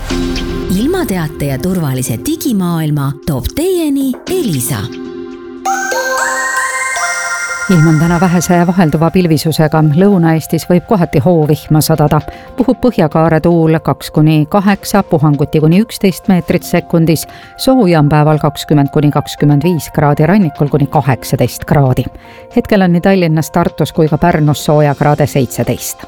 ilmateate ja turvalise digimaailma toob teieni Elisa. Ilm on täna vähese vahelduva pilvisusega. Lõuna-Eestis võib kohati hoovihma sadada. Puhub põhjakaare tuul 2-8, puhanguti kuni 11 meetrit sekundis. Sooja on päeval 20-25 kraadi, rannikul kuni 18 kraadi. Hetkel on nii Tallinnas, Tartus kui ka Pärnus sooja kraade 17.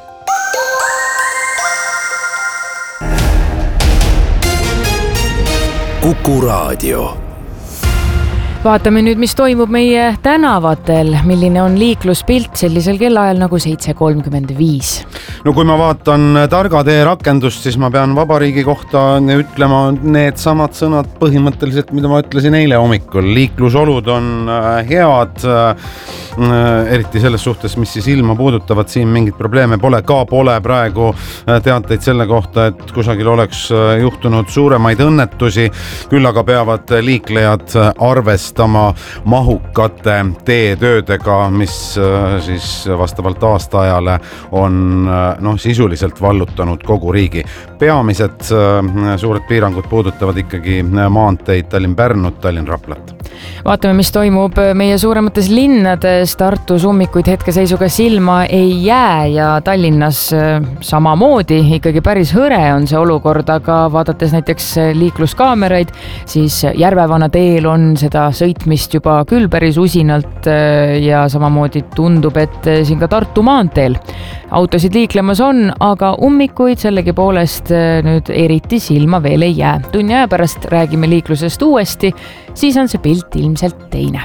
Kuku Raadio. Vaatame nüüd, mis toimub meie tänavatel, milline on liikluspilt sellisel kellaajal nagu 7.35. No kui ma vaatan Targa tee rakendust, siis ma pean Vabariigi kohta ütlema need samad sõnad põhimõtteliselt, mida ma ütlesin eile hommikul. Liiklusolud on head, eriti selles suhtes, mis siis ilma puudutavad, siin mingit probleeme pole. Ka pole praegu teateid selle kohta, et kusagil oleks juhtunud suuremaid õnnetusi, küll aga peavad liiklejad arvestama mahukate teetöödega, mis siis vastavalt aastaajale on sisuliselt vallutanud kogu riigi. Peamised suured piirangud puudutavad ikkagi maanteid Tallinn-Pärnut, Tallinn-Raplat. Vaatame, mis toimub meie suuremates linnades. Tartus ummikuid hetkeseisuga silma ei jää ja Tallinnas samamoodi. Ikkagi päris hõre on see olukord, aga vaadates näiteks liikluskaameraid, siis Järvevana teel on seda sõitmist juba küll päris usinalt ja samamoodi tundub, et siin ka Tartu maanteel autosid liiklemas on, aga ummikuid sellegi poolest nüüd eriti silma veel ei jää. Tunni aja pärast räägime liiklusest uuesti, siis on see pilt ilmselt teine.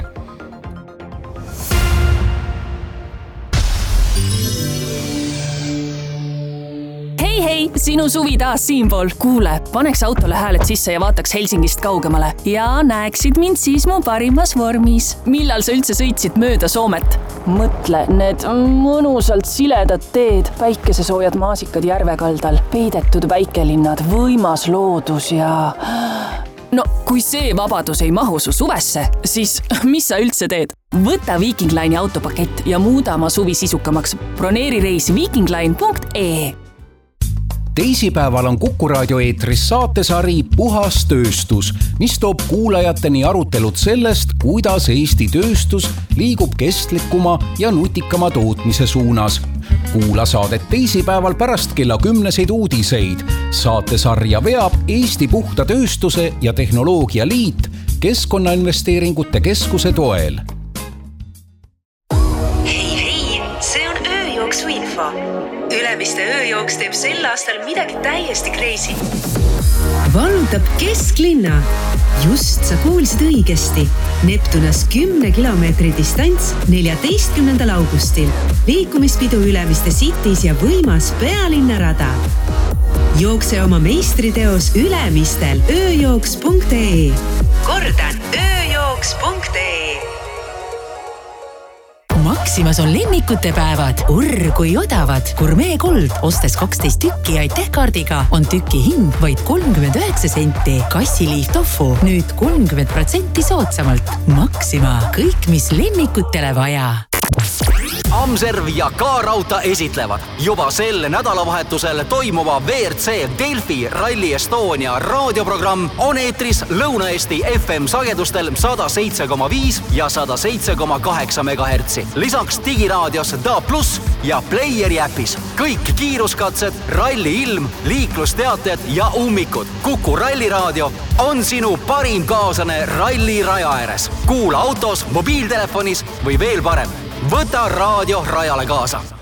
Hei, sinu suvi taas siinpool. Kuule, paneks autole hääled sisse ja vaataks Helsingist kaugemale. Ja näeksid mind siis mu parimas vormis. Millal sa üldse sõitsid mööda Soomet? Mõtle, need mõnusalt siledad teed, päikesesoojad maasikad järvekaldal, peidetud väikelinnad, võimas loodus ja... No, kui see vabadus ei mahu su suvesse, siis mis sa üldse teed? Võta Viking Line'i autopakett ja muuda oma suvi sisukamaks. Broneeri reis vikingline.ee. Teisipäeval on Kuku Raadio eetris saatesari Puhas tööstus, mis toob kuulajateni arutelud sellest, kuidas Eesti tööstus liigub kestlikuma ja nutikama tootmise suunas. Kuula saadet teisipäeval pärast kella 10 uudiseid. Saatesarja veab Eesti Puhta tööstuse ja tehnoloogia liit Keskkonnainvesteeringute keskuse toel. Hei, see on ööjooksu info. Ülemiste ööjooks teeb sel aastal midagi täiesti crazy. Vallutab kesklinna. Just sa kuulsid õigesti. Neptunas 10 kilomeetri distants 14. augustil. Liikumispidu Ülemiste Cities ja võimas pealinnarada. Jookse oma meistriteos Ülemistel ööjooks.ee. Kordan, ööjooks.ee. Maximas on lemmikute päevad, kui odavad. Gourmet Gold, ostes 12 tükki Aitähkaardiga on tüki hind vaid 39 senti. Kassiliif tofu nüüd 30% soodsamalt. Maxima, kõik mis lemmikutele vaja. Amserv ja K-Rauta esitlevad juba sel nädalavahetusel toimuva WRC Delfi Rally Estonia raadioprogramm on eetris Lõuna-Eesti FM sagedustel 107,5 ja 107,8 MHz. Lisaks digiraadios DA+ ja Playeri äpis. Kõik kiiruskatsed, ralli ilm, liiklusteated ja ummikud. Kuku Ralliraadio on sinu parim kaaslane ralli raja ääres. Kuula autos, mobiiltelefonis või veel parem. Võta raadio rajale kaasa.